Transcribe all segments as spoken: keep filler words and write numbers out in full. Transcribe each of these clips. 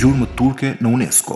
Gjurmët turke në UNESCO.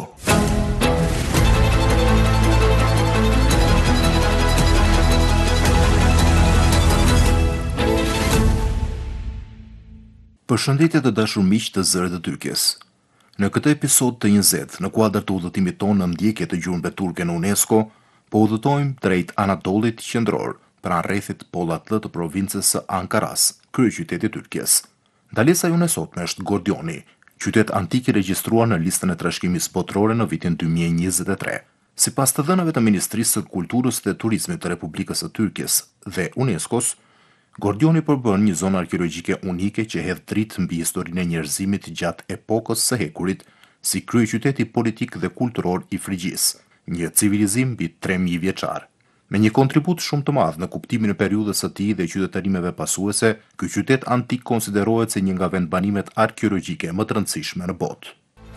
Përshëndetje të dashur miq të Zërit të Turqes. Në këtë episod të njëzet, në kuadër të udhëtimit tonë në ndjekje të gjurmëve turke në UNESCO, po udhëtojmë drejt Anadollit qendror, pranë rrethit pollatllë të provincës së Ankaras, kryeqytetit Turqes. Ndalesa jone sotme është Gordioni, qytet antik i regjistruar në listën e trashëgimisë botërore në vitin dy mijë e njëzet e tre. Sipas të dhënave të Ministrisë së Kulturës dhe Turizmit të Republikës së Turqes dhe UNESCO-s, Gordioni përbën një zonë arkeologjike unike që hedh dritë mbi historinë e njerëzimit gjatë epokës së hekurit, si kryeqyteti politik dhe kulturor i Frigjisë, një civilizim mbi tre mijë vjeçar. Me një kontribut shumë të madh në kuptimin e periudhës së tij dhe qytetarimeve pasuese, ky qytet antik konsiderohet si një nga vendbanimet arkeologjike më të rëndësishme në botë.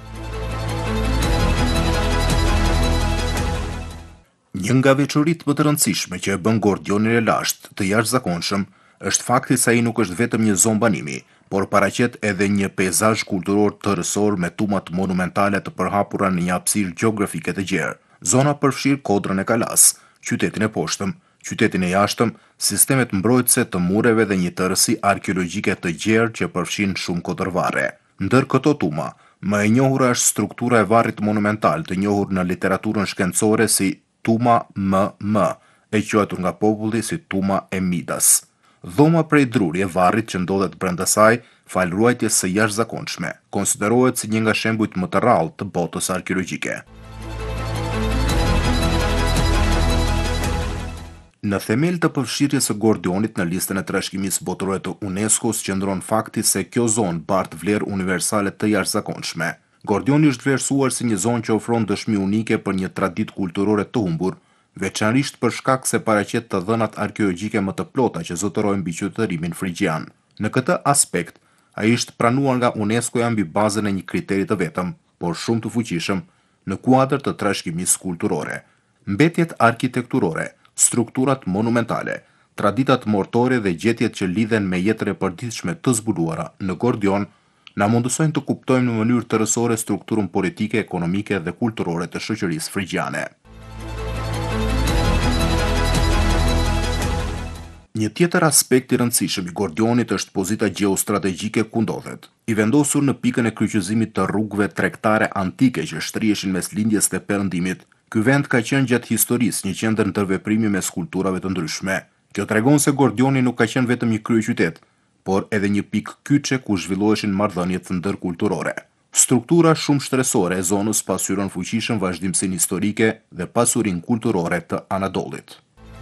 Një nga veçoritë më të rëndësishme që e bën Gordionin e lashtë të jashtëzakonshëm është fakti se ai nuk është vetëm një zonë banimi, por paraqet edhe një peizazh kulturor tërësor me tumat monumentale të përhapura në një hapësirë gjeografike të gjerë. Zona përfshir Kodrën e Kalas, qytetin e poshtëm, qytetin e jashtëm, sistemet mbrojtëse të mureve dhe një tërësi arkeologjike të gjerë që përfshin shumë kodërvarre. Ndër këto tuma, më e njohura është struktura e varrit monumental të njohur në literaturën shkencore si Tuma M M, e quajtur nga populli si Tuma e Midas. Dhoma prej druri e varrit që ndodhet brenda saj, fal ruajtjes së jashtëzakonshme, konsiderohet si një nga shembujt më të rrallë të botës arkeologjike. Në themel të përfshirjes së Gordionit në listën e trashëgimisë botërore të UNESCO-s qëndron fakti se kjo zonë bart vlerë universale të jashtëzakonshme. Gordioni është vlerësuar si një zonë që ofron dëshmi unike për një traditë kulturore të humbur, veçanërisht për shkak se paraqet të dhënat arkeologjike më të plota që zotërojnë mbi qytetërimin frigjian. Në këtë aspekt, ai është pranuar nga UNESCO-ja mbi bazën e një kriteri të vetëm, por shumë të fuqishëm, në kuadër të trashëgimisë kulturore. Mbetjet arkitekturore, strukturat monumentale, traditat mortore dhe gjetjet që lidhen me jetën e përditshme të zbuluara në Gordion na mundësojnë të kuptojmë në mënyrë tërësore strukturën politike, ekonomike dhe kulturore të shoqërisë frigjiane. Një tjetër aspekt i rëndësishëm i Gordionit është pozita gjeostrategjike ku ndodhet. I vendosur në pikën e kryqëzimit të rrugëve tregtare antike që shtrieshin mes lindjes dhe perëndimit, ky vend ka qenë gjatë historisë një qendër ndërveprimi mes kulturave të ndryshme. Kjo tregon se Gordioni nuk ka qenë vetëm një kryeqytet, por edhe një pikë kyçe ku zhvilloheshin marrëdhëniet ndërkulturore. Struktura shumë shtresore e zonës pasqyron fuqishëm vazhdimsinë historike dhe pasurinë kulturore të Anadollit.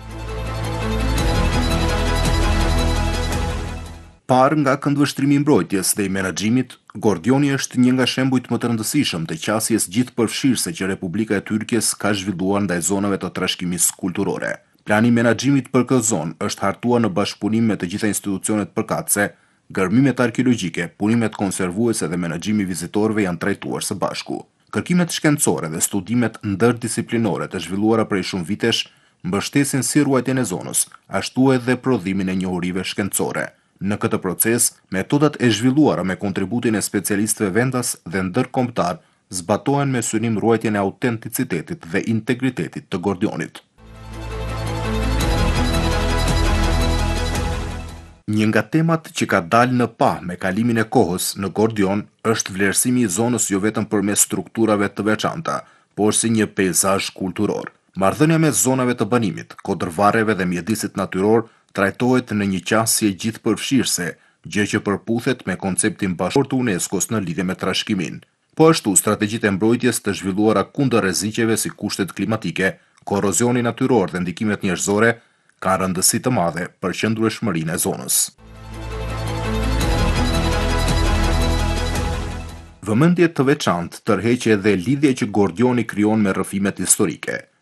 Parë nga këndvështrimi i mbrojtjes dhe i menaxhimit, Gordioni është një nga shembujt më të rëndësishëm të qasjes gjithëpërfshirëse që Republika e Turqes ka zhvilluar ndaj zonave të trashëgimisë kulturore. Plani i menaxhimit për këtë zonë është hartuar në bashkëpunim me të gjitha institucionet përkatëse, gërmimet arkeologjike, punimet konservuese dhe menaxhimi i vizitorëve janë trajtuar së bashku. Kërkimet shkencore dhe studimet ndërdisiplinore të zhvilluara prej shumë vitesh mbështesin si ruajtjen e zonës, ashtu edhe prodhimin e njohurive shkencore. Në këtë proces, metodat e zhvilluara me kontributin e specialistëve vendas dhe ndërkombëtar zbatohen me synim ruajtjen e autenticitetit dhe integritetit të Gordionit. Një nga temat që ka dalë në pa me kalimin e kohës në Gordion është vlerësimi i zonës jo vetëm përmes strukturave të veçanta, por si një peizazh kulturor. Marrëdhënia mes zonave të banimit, kodërvarreve dhe mjedisit natyror trajtohet në një qasje gjithëpërfshirëse, gjë që përputhet me konceptin bashkëkor të UNESCO-s në lidhje me trashëgimin. Po ashtu, strategjitë e mbrojtjes të zhvilluara kundër rreziqeve si kushtet klimatike, korozioni natyror dhe ndikimet njerëzore kanë rëndësi të madhe për qëndrueshmërinë e zonës. Vëmendje të veçantë tërheqë edhe lidhja që Gordioni krijon me rrëfimet historike.